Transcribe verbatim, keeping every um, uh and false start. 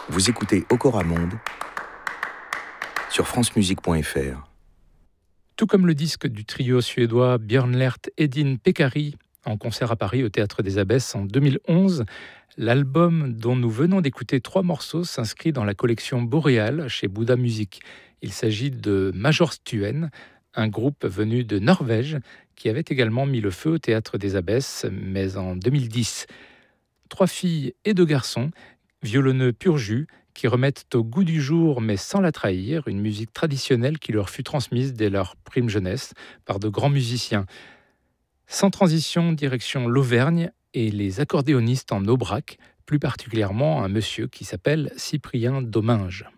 Vous écoutez Okora Monde sur francemusique point f r. Tout comme le disque du trio suédois Björnlert Edin Pekkari en concert à Paris au Théâtre des Abbesses en deux mille onze, l'album dont nous venons d'écouter trois morceaux s'inscrit dans la collection Boréal chez Bouddha Music. Il s'agit de Majorstuen, un groupe venu de Norvège qui avait également mis le feu au Théâtre des Abbesses, mais en deux mille dix. Trois filles et deux garçons, violonneux pur jus, qui remettent au goût du jour, mais sans la trahir, une musique traditionnelle qui leur fut transmise dès leur prime jeunesse par de grands musiciens. Sans transition, direction l'Auvergne et les accordéonistes en Aubrac, plus particulièrement un monsieur qui s'appelle Cyprien Domingue.